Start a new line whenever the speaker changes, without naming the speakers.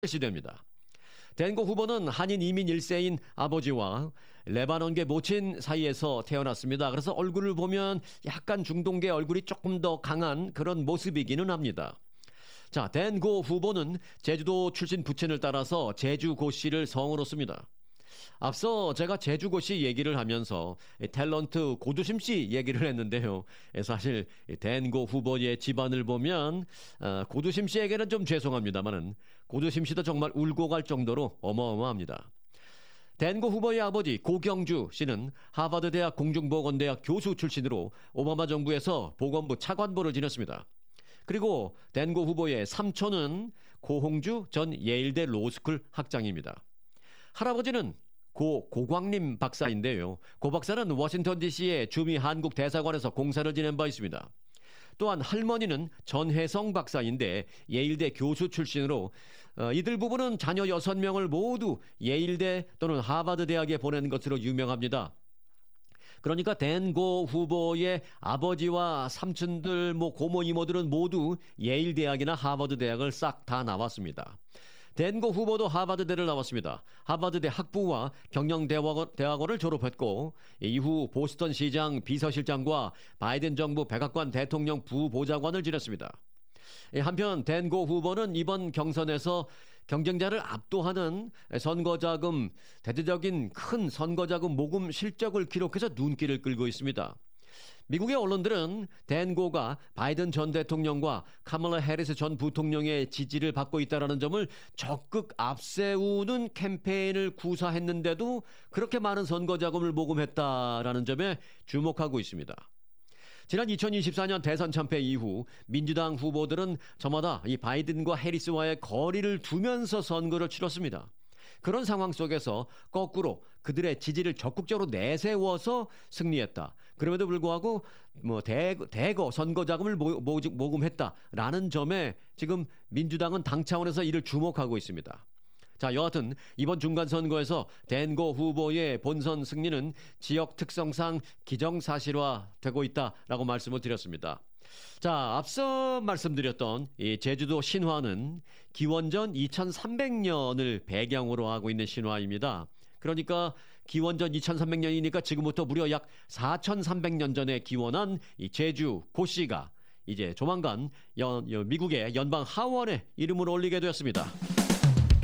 실시됩니다. 댄고 후보는 한인 이민 1세인 아버지와 레바논계 모친 사이에서 태어났습니다. 그래서 얼굴을 보면 약간 중동계 얼굴이 조금 더 강한 그런 모습이기는 합니다. 자, 댄고 후보는 제주도 출신 부친을 따라서 제주고씨를 성으로 씁니다. 앞서 제가 제주고씨 얘기를 하면서 탤런트 고두심 씨 얘기를 했는데요. 사실 댄고 후보의 집안을 보면 고두심 씨에게는 좀 죄송합니다만은 고두심 씨도 정말 울고 갈 정도로 어마어마합니다. 댄고 후보의 아버지 고경주 씨는 하버드대학 공중보건대학 교수 출신으로 오바마 정부에서 보건부 차관보를 지냈습니다. 그리고 댄고 후보의 삼촌은 고홍주 전 예일대 로스쿨 학장입니다. 할아버지는 고광림 박사인데요. 고 박사는 워싱턴 DC의 주미 한국 대사관에서 공사를 지낸 바 있습니다. 또한 할머니는 전혜성 박사인데 예일대 교수 출신으로 이들 부부는 자녀 6명을 모두 예일대 또는 하버드 대학에 보낸 것으로 유명합니다. 그러니까 댄고 후보의 아버지와 삼촌들, 고모 이모들은 모두 예일 대학이나 하버드 대학을 싹 다 나왔습니다. 댄고 후보도 하버드대를 나왔습니다. 하버드대 학부와 경영대학원을 졸업했고 이후 보스턴 시장 비서실장과 바이든 정부 백악관 대통령 부보좌관을 지냈습니다. 한편 댄고 후보는 이번 경선에서 경쟁자를 압도하는 선거자금, 대대적인 큰 선거자금 모금 실적을 기록해서 눈길을 끌고 있습니다. 미국의 언론들은 댄고가 바이든 전 대통령과 카멀라 해리스 전 부통령의 지지를 받고 있다는 점을 적극 앞세우는 캠페인을 구사했는데도 그렇게 많은 선거자금을 모금했다라는 점에 주목하고 있습니다. 지난 2024년 대선 참패 이후 민주당 후보들은 저마다 이 바이든과 해리스와의 거리를 두면서 선거를 치렀습니다. 그런 상황 속에서 거꾸로 그들의 지지를 적극적으로 내세워서 승리했다. 그럼에도 불구하고 대거 선거 자금을 모금했다라는 점에 지금 민주당은 당 차원에서 이를 주목하고 있습니다. 자, 여하튼 이번 중간선거에서 댄고 후보의 본선 승리는 지역 특성상 기정사실화되고 있다라고 말씀을 드렸습니다. 자, 앞서 말씀드렸던 이 제주도 신화는 기원전 2300년을 배경으로 하고 있는 신화입니다. 그러니까 기원전 2300년이니까 지금부터 무려 약 4300년 전에 기원한 이 제주 고씨가 이제 조만간 미국의 연방 하원에 이름을 올리게 되었습니다.